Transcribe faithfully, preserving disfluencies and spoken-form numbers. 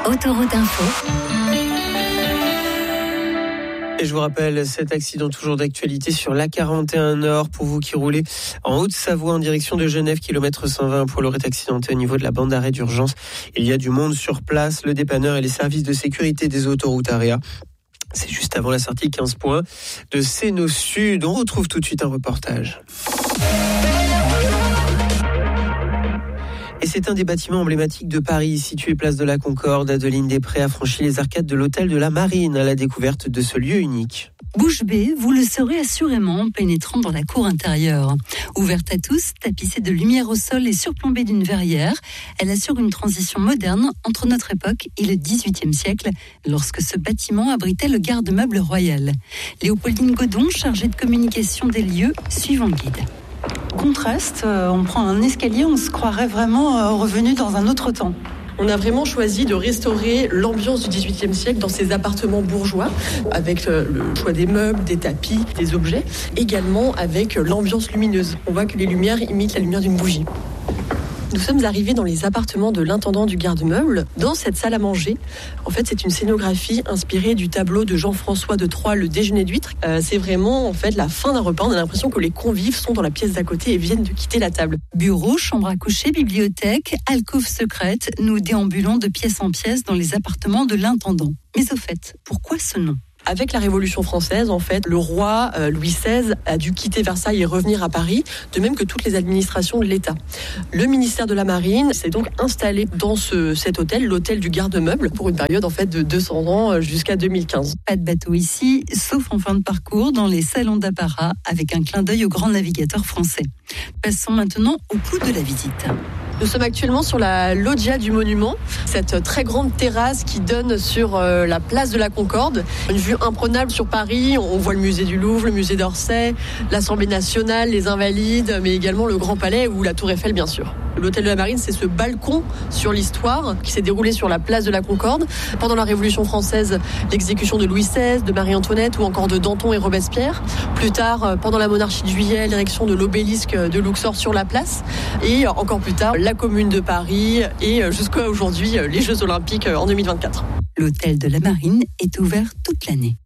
Autoroute Info. Et je vous rappelle cet accident toujours d'actualité sur l'A quarante et un Nord pour vous qui roulez en Haute-Savoie en direction de Genève, kilomètre cent vingt. Un poids lourd est accidenté au niveau de la bande d'arrêt d'urgence. Il y a du monde sur place, le dépanneur et les services de sécurité des autoroutes Area. C'est juste avant la sortie quinze points de Séno Sud. On retrouve tout de suite un reportage. Et c'est un des bâtiments emblématiques de Paris, situé place de la Concorde. Adeline Després a franchi les arcades de l'hôtel de la Marine à la découverte de ce lieu unique. Bouche bée, vous le saurez assurément en pénétrant dans la cour intérieure. Ouverte à tous, tapissée de lumière au sol et surplombée d'une verrière, elle assure une transition moderne entre notre époque et le dix-huitième siècle, lorsque ce bâtiment abritait le garde-meuble royal. Léopoldine Godon, chargée de communication des lieux, suivant le guide. Contraste, euh, on prend un escalier, on se croirait vraiment euh, revenu dans un autre temps. On a vraiment choisi de restaurer l'ambiance du dix-huitième siècle dans ces appartements bourgeois, avec le choix des meubles, des tapis, des objets, également avec l'ambiance lumineuse. On voit que les lumières imitent la lumière d'une bougie. Nous sommes arrivés dans les appartements de l'intendant du garde-meuble, dans cette salle à manger. En fait, c'est une scénographie inspirée du tableau de Jean-François de Troyes, Le déjeuner d'huîtres. Euh, c'est vraiment en fait la fin d'un repas. On a l'impression que les convives sont dans la pièce d'à côté et viennent de quitter la table. Bureau, chambre à coucher, bibliothèque, alcôve secrète, nous déambulons de pièce en pièce dans les appartements de l'intendant. Mais au fait, pourquoi ce nom ? Avec la Révolution française, en fait, le roi euh, Louis seize a dû quitter Versailles et revenir à Paris, de même que toutes les administrations de l'État. Le ministère de la Marine s'est donc installé dans ce, cet hôtel, l'hôtel du garde-meuble, pour une période en fait de deux cents ans jusqu'à deux mille quinze. Pas de bateau ici, sauf en fin de parcours dans les salons d'apparat, avec un clin d'œil aux grands navigateurs français. Passons maintenant au clou de la visite. Nous sommes actuellement sur la loggia du monument, cette très grande terrasse qui donne sur euh, la place de la Concorde. Une vue imprenable sur Paris, on voit le musée du Louvre, le musée d'Orsay, l'Assemblée nationale, les Invalides, mais également le Grand Palais ou la Tour Eiffel bien sûr. L'hôtel de la Marine, c'est ce balcon sur l'histoire qui s'est déroulé sur la place de la Concorde. Pendant la Révolution française, l'exécution de Louis seize, de Marie-Antoinette ou encore de Danton et Robespierre. Plus tard, pendant la monarchie de Juillet, l'érection de l'obélisque de Luxor sur la place. Et encore plus tard, la Commune de Paris et jusqu'à aujourd'hui, les Jeux Olympiques en deux mille vingt-quatre. L'hôtel de la Marine est ouvert toute l'année.